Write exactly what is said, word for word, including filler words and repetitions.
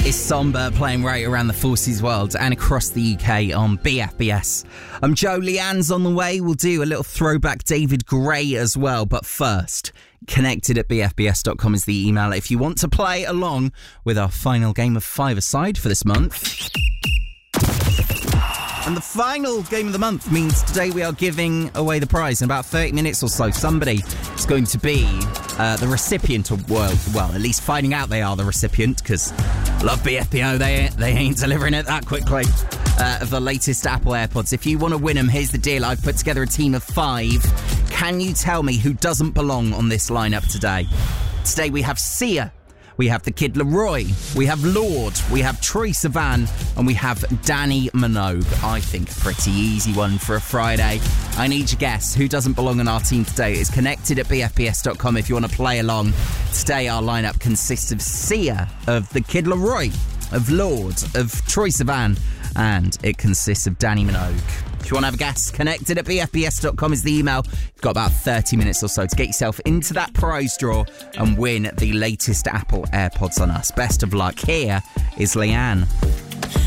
It's Somber playing right around the Forces world and across the U K on B F B S. I'm Joe. Leanne's on the way. We'll do a little throwback David Gray as well. But first, connected at b f b s dot com is the email if you want to play along with our final game of five-a-side for this month. And the final game of the month means today we are giving away the prize. In about thirty minutes or so, somebody is going to be uh, the recipient of, well, well, at least finding out they are the recipient, because love B F B O, they, they ain't delivering it that quickly, uh, of the latest Apple AirPods. If you want to win them, here's the deal. I've put together a team of five. Can you tell me who doesn't belong on this lineup today? Today we have Sia. We have the Kid Laroi, we have Lorde, we have Troye Sivan, and we have Danny Minogue. I think a pretty easy one for a Friday. I need your guess. Who doesn't belong on our team today? It's connected at b f b s dot com if you want to play along. Today our lineup consists of Sia, of the Kid Laroi, of Lorde, of Troye Sivan, and it consists of Danny Minogue. If you want to have a guess, connected at b f b s dot com is the email. You've got about thirty minutes or so to get yourself into that prize draw and win the latest Apple AirPods on us. Best of luck. Here is Leanne.